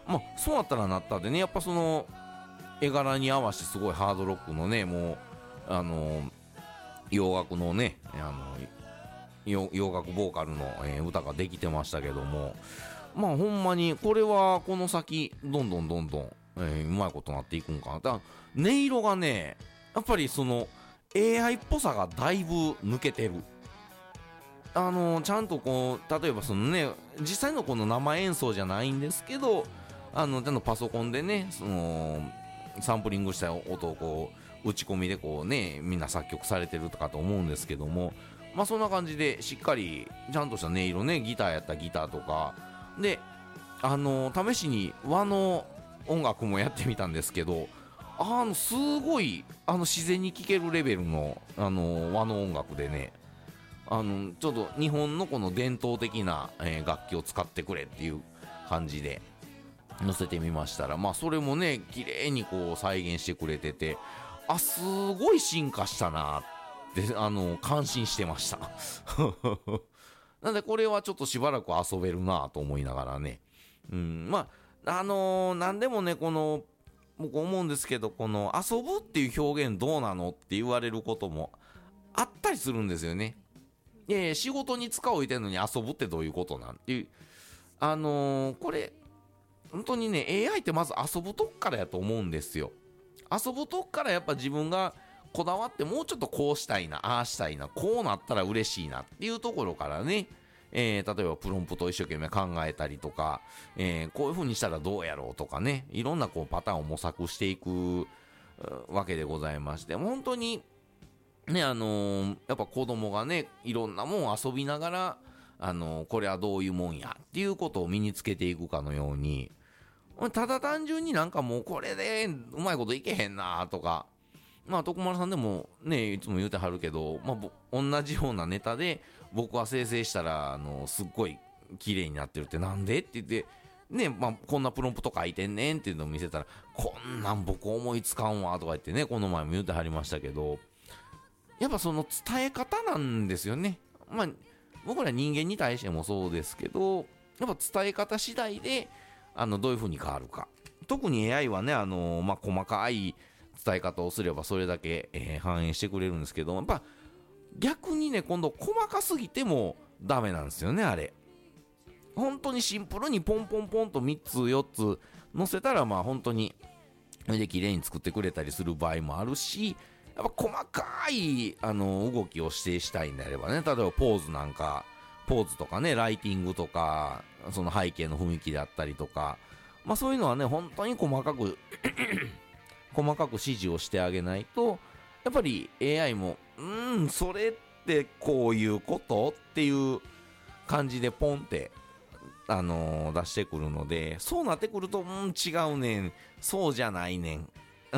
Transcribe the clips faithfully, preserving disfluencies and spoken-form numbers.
まあそうなったらなったでね、やっぱその絵柄に合わせてすごいハードロックのね、もうあの洋楽のね、あの洋洋楽ボーカルの、えー歌ができてましたけども、まあほんまにこれはこの先どんどんどんどん、えーうまいことなっていくんかな。だから音色がね、やっぱりその エーアイ っぽさがだいぶ抜けてる。あのーちゃんとこう例えばそのね、実際のこの生演奏じゃないんですけど、あのちゃんとパソコンでね、そのサンプリングした音をこう打ち込みでこうね、みんな作曲されてるとかと思うんですけども、まあそんな感じでしっかりちゃんとした音色ね、ギターやったらギターとかで、あのー試しに和の音楽もやってみたんですけど、あのすごいあの自然に聴けるレベルの、あのー和の音楽でね、あのちょっと日本のこの伝統的な、えー楽器を使ってくれっていう感じで載せてみましたら、まあそれもね綺麗にこう再現してくれてて、あ、すごい進化したなってあの感心してましたなんでこれはちょっとしばらく遊べるなと思いながらね、うん、まああのー、なんでもね、この僕思うんですけど、この遊ぶっていう表現どうなのって言われることもあったりするんですよね。いやいや、仕事に使う置いてんのに遊ぶってどういうことなんていう、あのー、これ本当にね、 エーアイ ってまず遊ぶとこからやと思うんですよ。遊ぶとこからやっぱ自分がこだわって、もうちょっとこうしたいな、ああしたいな、こうなったら嬉しいなっていうところからね、えー、例えばプロンプトを一生懸命考えたりとか、えー、こういう風にしたらどうやろうとかね、いろんなこうパターンを模索していくわけでございまして、本当にね、あのー、やっぱ子供がね、いろんなもん遊びながら、あのー、これはどういうもんやっていうことを身につけていくかのように、ただ単純になんかもうこれでうまいこといけへんなとか、まあ徳丸さんでもね、いつも言うてはるけど、まあ同じようなネタで僕は生成したら、あのすっごい綺麗になってるってなんでって言って、ね、まあこんなプロンプト書いてんねんっていうのを見せたら、こんなん僕思いつかんわとか言ってね、この前も言うてはりましたけど、やっぱその伝え方なんですよね。まあ僕ら人間に対してもそうですけど、やっぱ伝え方次第であのどういう風に変わるか。特に エーアイ はね、あのまあ細かい伝え方をすればそれだけ、えー反映してくれるんですけど、やっぱ逆にね、今度細かすぎてもダメなんですよね、あれ。本当にシンプルにポンポンポンとみっつよっつ載せたら、まあ本当にそれで綺麗に作ってくれたりする場合もあるし、やっぱ細かいあの動きを指定したいんであればね、例えばポーズなんか、ポーズとかね、ライティングとか、その背景の雰囲気であったりとか、まあそういうのはね、本当に細かく細かく指示をしてあげないと、やっぱり エーアイ も、うーん、それってこういうことっていう感じでポンって、あのー出してくるので、そうなってくると、うん、違うねん、そうじゃないねん、うん、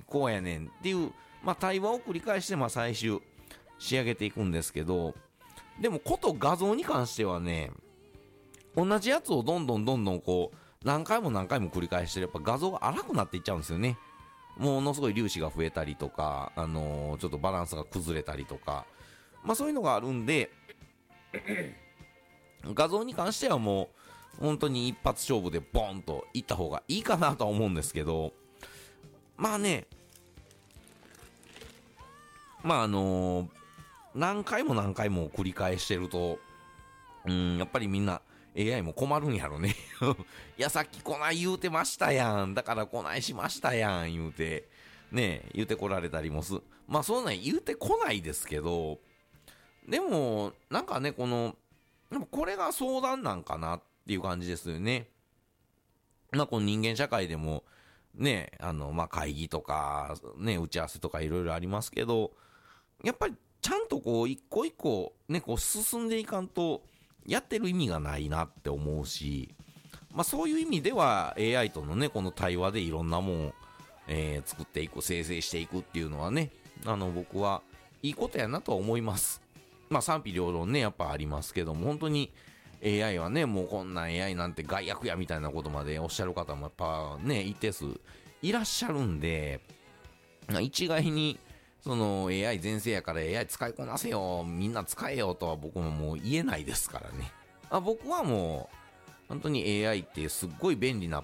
こうやねんっていう、まあ対話を繰り返して、まあ最終仕上げていくんですけど、でもこと画像に関してはね、同じやつをどんどんどんどんこう、何回も何回も繰り返してる、やっぱ画像が荒くなっていっちゃうんですよね。ものすごい粒子が増えたりとか、あのー、ちょっとバランスが崩れたりとか、まあそういうのがあるんで、画像に関してはもう、本当に一発勝負でボンといった方がいいかなとは思うんですけど、まあね、まああのー、何回も何回も繰り返してると、うん、やっぱりみんな エーアイ も困るんやろね。いや、さっきこない言うてましたやん。だからこないしましたやん。言うて、ね、言うてこられたりもす。まあ、そんなん言うてこないですけど、でも、なんかね、この、でもこれが相談なんかなっていう感じですよね。まあ、この人間社会でも、ね、あの、まあ、会議とか、ね、打ち合わせとかいろいろありますけど、やっぱりちゃんとこう、一個一個、ね、こう進んでいかんと、やってる意味がないなって思うし、まあそういう意味では エーアイ とのね、この対話でいろんなもん、えー、作っていく、生成していくっていうのはね、あの僕はいいことやなとは思います。まあ賛否両論ね、やっぱありますけども、本当に エーアイ はね、もうこんな エーアイ なんて害悪やみたいなことまでおっしゃる方もやっぱね、一定数いらっしゃるんで、一概にその エーアイ 全盛やから エーアイ 使いこなせよ、みんな使えよとは僕ももう言えないですからね。あ、僕はもう本当に エーアイ ってすっごい便利な